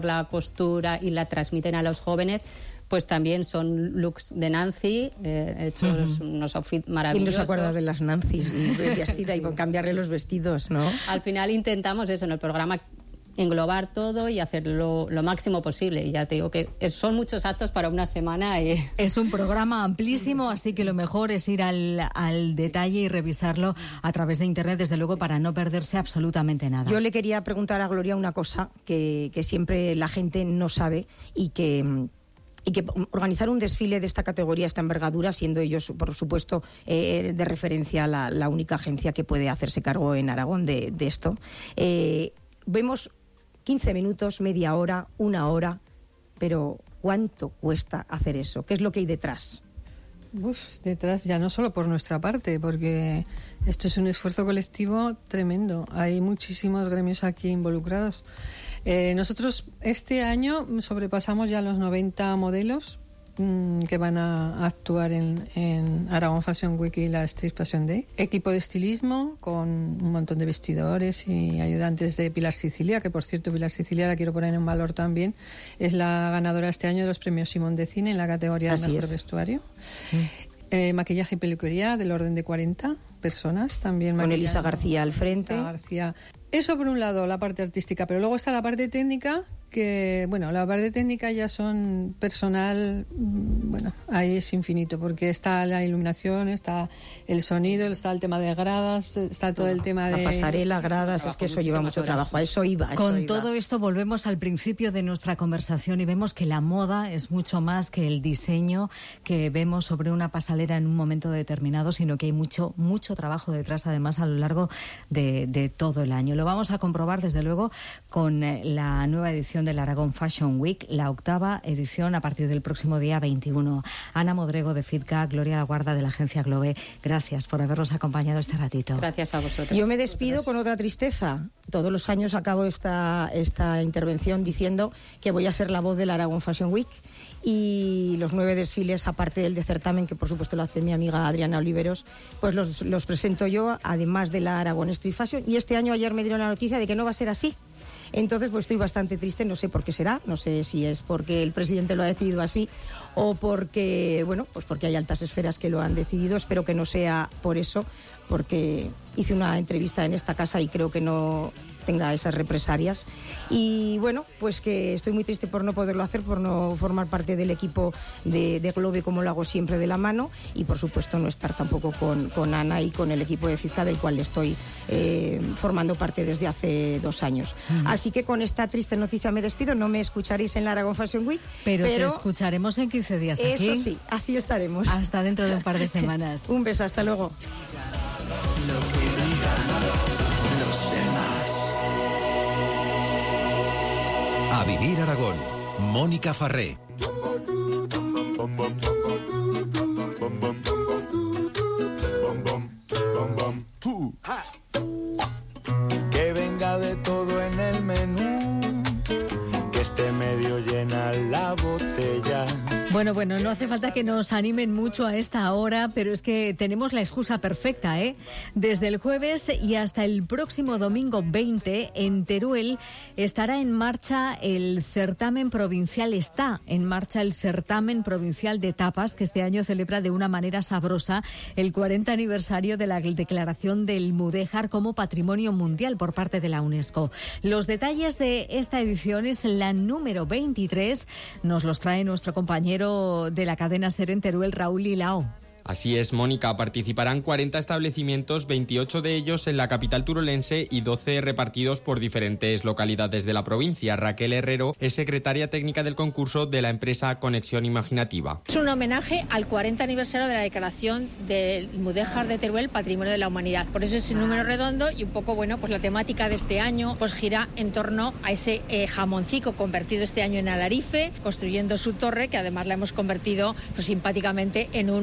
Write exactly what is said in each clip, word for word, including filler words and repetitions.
la costura y la transmiten a los jóvenes, pues también son looks de Nancy, eh, hechos uh-huh. unos outfits maravillosos. ¿Quién no se acuerda de las Nancy's y vestida sí. y cambiarle los vestidos, no? Al final intentamos eso en el programa, englobar todo y hacerlo lo máximo posible. Y ya te digo que son muchos actos para una semana. Y... Es un programa amplísimo, así que lo mejor es ir al, al detalle y revisarlo a través de internet, desde luego, para no perderse absolutamente nada. Yo le quería preguntar a Gloria una cosa que, que siempre la gente no sabe y que... y que organizar un desfile de esta categoría, esta envergadura, siendo ellos, por supuesto, eh, de referencia la, la única agencia que puede hacerse cargo en Aragón de, de esto, eh, vemos quince minutos, media hora, una hora, pero ¿cuánto cuesta hacer eso? ¿Qué es lo que hay detrás? Uf, detrás ya no solo por nuestra parte, porque esto es un esfuerzo colectivo tremendo. Hay muchísimos gremios aquí involucrados. Eh, nosotros este año sobrepasamos ya los noventa modelos mmm, que van a actuar en, en Aragón Fashion Week y la Street Fashion Day. Equipo de estilismo con un montón de vestidores y ayudantes de Pilar Sicilia, que por cierto Pilar Sicilia la quiero poner en valor también. Es la ganadora este año de los premios Simón de Cine en la categoría de mejor vestuario. Sí. Eh, maquillaje y peluquería del orden de cuarenta personas también. Con Elisa García al frente. Elisa García. Eso por un lado, la parte artística, pero luego está la parte técnica, que, bueno, la parte técnica ya son personal, bueno, ahí es infinito, porque está la iluminación, está el sonido, está el tema de gradas, está todo el tema de... La pasarela, gradas, es que eso lleva mucho trabajo, a eso iba. A eso Con iba. todo esto volvemos al principio de nuestra conversación y vemos que la moda es mucho más que el diseño que vemos sobre una pasarela en un momento determinado, sino que hay mucho, mucho trabajo detrás, además, a lo largo de, de todo el año. Lo vamos a comprobar, desde luego, con la nueva edición del Aragón Fashion Week, la octava edición a partir del próximo día veintiuno. Ana Modrego de FITCA, Gloria Laguarda de la agencia Globe, gracias por habernos acompañado este ratito. Gracias a vosotros. Yo me despido con otra tristeza. Todos los años acabo esta, esta intervención diciendo que voy a ser la voz del Aragón Fashion Week, y los nueve desfiles, aparte del de certamen, que por supuesto lo hace mi amiga Adriana Oliveros, pues los, los presento yo, además de la Aragón Street Fashion, y este año ayer me dieron la noticia de que no va a ser así. Entonces, pues estoy bastante triste, no sé por qué será, no sé si es porque el presidente lo ha decidido así o porque, bueno, pues porque hay altas esferas que lo han decidido. Espero que no sea por eso, porque hice una entrevista en esta casa y creo que no tenga esas represalias. Y bueno, pues que estoy muy triste por no poderlo hacer, por no formar parte del equipo de, de Globe, como lo hago siempre de la mano, y por supuesto no estar tampoco con, con Ana y con el equipo de FITCA, del cual estoy eh, formando parte desde hace dos años. Uh-huh. Así que con esta triste noticia me despido. No me escucharéis en la Aragón Fashion Week, pero, pero te escucharemos en quince días aquí. Eso sí, así estaremos. Hasta dentro de un par de semanas. Un beso, hasta luego. A Vivir Aragón, Mónica Farré. Que venga de todo en el menú, que esté medio llena la botella. Bueno, bueno, no hace falta que nos animen mucho a esta hora, pero es que tenemos la excusa perfecta, ¿eh? Desde el jueves y hasta el próximo domingo veinte, en Teruel, estará en marcha el certamen provincial, está en marcha el certamen provincial de tapas, que este año celebra de una manera sabrosa el cuarenta aniversario de la declaración del Mudéjar como Patrimonio Mundial por parte de la UNESCO. Los detalles de esta edición es la número veintitrés, nos los trae nuestro compañero de la cadena SER en Teruel, Raúl Lilao. Así es, Mónica, participarán cuarenta establecimientos, veintiocho de ellos en la capital turolense y doce repartidos por diferentes localidades de la provincia. Raquel Herrero es secretaria técnica del concurso de la empresa Conexión Imaginativa. Es un homenaje al cuarenta aniversario de la declaración del Mudéjar de Teruel Patrimonio de la Humanidad. Por eso es un número redondo y un poco, bueno, pues la temática de este año pues gira en torno a ese eh, jamoncico convertido este año en alarife, construyendo su torre, que además la hemos convertido pues simpáticamente en un... Eh,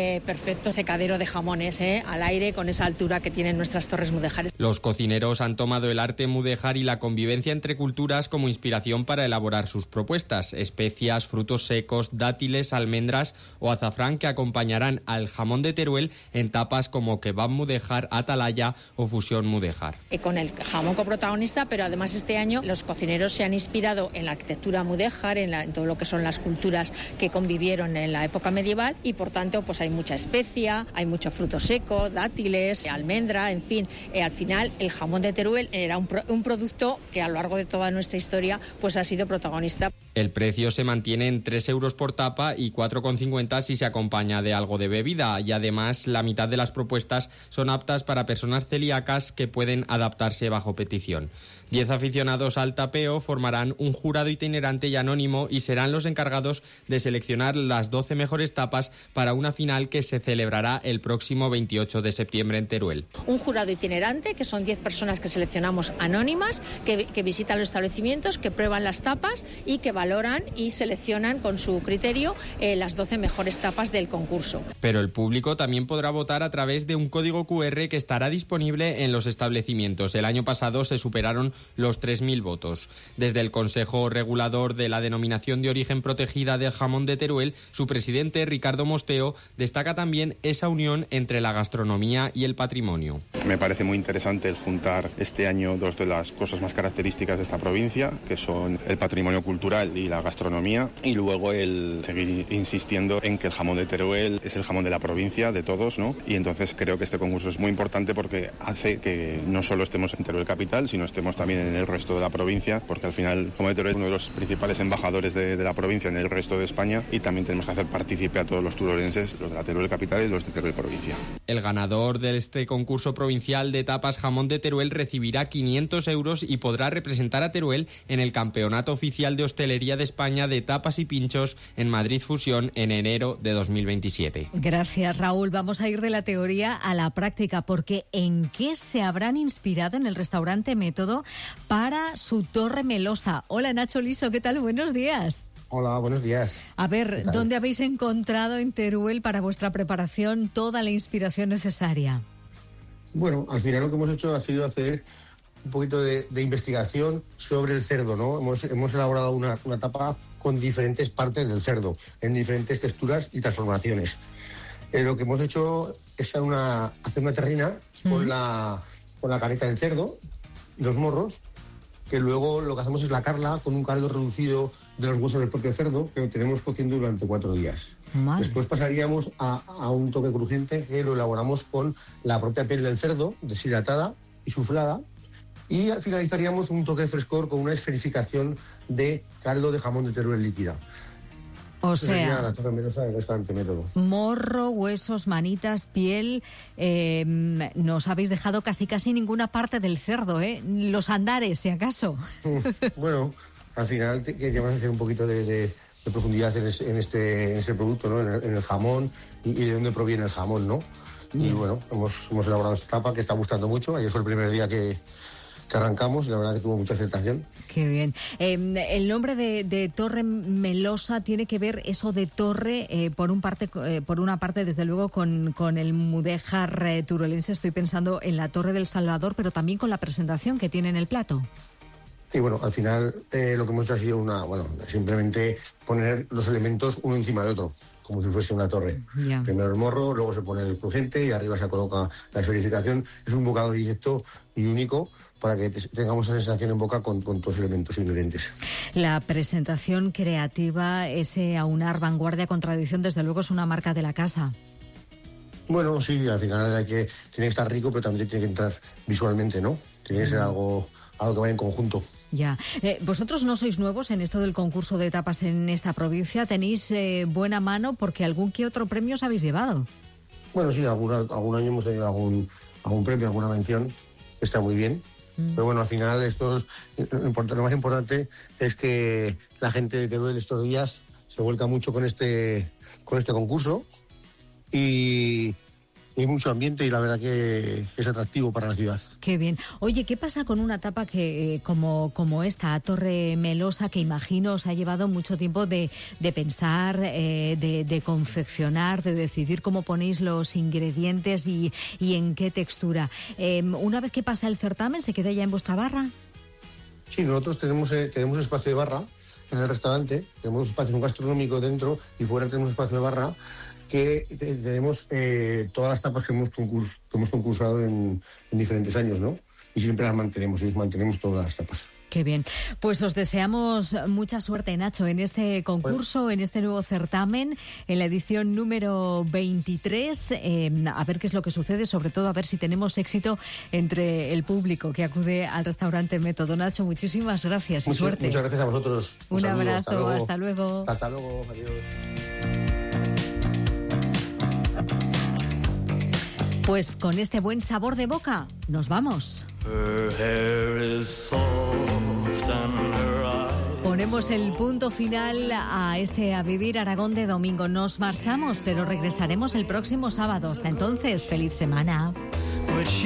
eh, perfecto secadero de jamones, eh, al aire, con esa altura que tienen nuestras torres mudéjares. Los cocineros han tomado el arte mudéjar y la convivencia entre culturas como inspiración para elaborar sus propuestas. Especias, frutos secos, dátiles, almendras o azafrán que acompañarán al jamón de Teruel en tapas como kebab mudéjar, atalaya o fusión mudéjar. Eh, con el jamón coprotagonista, pero además este año los cocineros se han inspirado en la arquitectura mudéjar, en, la, en todo lo que son las culturas que convivieron en la época medieval, y por tanto pues hay mucha especia, hay mucho fruto seco, dátiles, almendra, en fin. Eh, al final el jamón de Teruel era un, pro, un producto que a lo largo de toda nuestra historia pues ha sido protagonista. El precio se mantiene en tres euros por tapa y cuatro con cincuenta si se acompaña de algo de bebida, y además la mitad de las propuestas son aptas para personas celíacas que pueden adaptarse bajo petición. Diez aficionados al tapeo formarán un jurado itinerante y anónimo y serán los encargados de seleccionar las doce mejores tapas para una final que se celebrará el próximo veintiocho de septiembre en Teruel. Un jurado itinerante, que son diez personas que seleccionamos anónimas, que, que visitan los establecimientos, que prueban las tapas y que valoran y seleccionan con su criterio eh, las doce mejores tapas del concurso. Pero el público también podrá votar a través de un código cu erre que estará disponible en los establecimientos. El año pasado se superaron los tres mil votos. Desde el Consejo Regulador de la Denominación de Origen Protegida del Jamón de Teruel, su presidente, Ricardo Mosteo, destaca también esa unión entre la gastronomía y el patrimonio. Me parece muy interesante el juntar este año dos de las cosas más características de esta provincia, que son el patrimonio cultural y la gastronomía, y luego el seguir insistiendo en que el jamón de Teruel es el jamón de la provincia, de todos, ¿no? Y entonces creo que este concurso es muy importante porque hace que no solo estemos en Teruel capital, sino estemos también en el resto de la provincia, porque al final el jamón de Teruel es uno de los principales embajadores de, de la provincia en el resto de España, y también tenemos que hacer partícipe a todos los turolenses, los de la Teruel capital y los de Teruel provincia. El ganador de este concurso provincial de tapas jamón de Teruel recibirá quinientos euros y podrá representar a Teruel en el Campeonato Oficial de Hostelería de España de Tapas y Pinchos en Madrid Fusión en enero de dos mil veintisiete. Gracias, Raúl. Vamos a ir de la teoría a la práctica, porque ¿en qué se habrán inspirado en el restaurante Método para su torre melosa? Hola, Nacho Liso, ¿qué tal? Buenos días. Hola, buenos días. A ver, ¿dónde habéis encontrado en Teruel para vuestra preparación toda la inspiración necesaria? Bueno, al final lo que hemos hecho ha sido hacer un poquito de, de investigación sobre el cerdo, ¿no? Hemos, hemos elaborado una, una tapa con diferentes partes del cerdo, en diferentes texturas y transformaciones. Eh, lo que hemos hecho es una, hacer una terrina mm. con, la, con la careta del cerdo y los morros, que luego lo que hacemos es lacarla con un caldo reducido de los huesos del propio cerdo, que tenemos cociendo durante cuatro días. Madre. Después pasaríamos a, a un toque crujiente que lo elaboramos con la propia piel del cerdo, deshidratada y suflada, y finalizaríamos un toque de frescor con una esferificación de caldo de jamón de Teruel líquida. O Eso sea, la torre melosa del restaurante Método. Morro, huesos, manitas, piel. Eh, nos habéis dejado casi casi ninguna parte del cerdo, ¿eh? Los andares, si acaso. Bueno, al final queríamos hacer un poquito de, de, de profundidad en, es, en, este, en este producto, ¿no? En el, en el jamón y, y de dónde proviene el jamón, ¿no? Bien. Y bueno, hemos, hemos elaborado esta tapa que está gustando mucho. Ayer fue el primer día que... que arrancamos, y la verdad que tuvo mucha aceptación. Qué bien. Eh, el nombre de, de Torre Melosa tiene que ver eso de torre, eh, por un parte, eh, por una parte, desde luego, con, con el mudéjar eh, turolense. Estoy pensando en la Torre del Salvador, pero también con la presentación que tiene en el plato. Y bueno, al final eh, lo que hemos hecho ha sido una, bueno, simplemente poner los elementos uno encima de otro, como si fuese una torre. Yeah. Primero el morro, luego se pone el crujiente y arriba se coloca la esferificación. Es un bocado directo y único para que tengamos esa sensación en boca con, con todos los elementos ingredientes. La presentación creativa, ese aunar vanguardia con tradición, desde luego es una marca de la casa. Bueno, sí, al final hay que, tiene que estar rico, pero también tiene que entrar visualmente, ¿no? Tiene que ser algo, algo que vaya en conjunto. Ya. Eh, vosotros no sois nuevos en esto del concurso de tapas en esta provincia. Tenéis eh, buena mano porque algún que otro premio os habéis llevado. Bueno, sí, alguna, algún año hemos tenido algún, algún premio, alguna mención. Está muy bien. Mm. Pero bueno, al final esto es, lo más importante es que la gente de Teruel estos días se vuelca mucho con este, con este concurso y, hay mucho ambiente y la verdad que es atractivo para la ciudad. Qué bien. Oye, ¿qué pasa con una etapa que eh, como, como esta, Torre Melosa, que imagino os ha llevado mucho tiempo de, de pensar, eh, de, de confeccionar, de decidir cómo ponéis los ingredientes y, y en qué textura? Eh, una vez que pasa el certamen, ¿se queda ya en vuestra barra? Sí, nosotros tenemos, eh, tenemos un espacio de barra en el restaurante, tenemos un espacio gastronómico dentro y fuera tenemos un espacio de barra que tenemos eh, todas las tapas que hemos, concurs- que hemos concursado en, en diferentes años, ¿no? Y siempre las mantenemos, y mantenemos todas las tapas. Qué bien. Pues os deseamos mucha suerte, Nacho, en este concurso, bueno. en este nuevo certamen, en la edición número veintitrés. Eh, a ver qué es lo que sucede, sobre todo a ver si tenemos éxito entre el público que acude al restaurante Método. Nacho, muchísimas gracias y Mucho, suerte. Muchas gracias a vosotros. Un, Un saludo, abrazo, hasta luego. hasta luego. Hasta luego, adiós. Pues con este buen sabor de boca, nos vamos. Ponemos el punto final a este A Vivir Aragón de domingo. Nos marchamos, pero regresaremos el próximo sábado. Hasta entonces, feliz semana.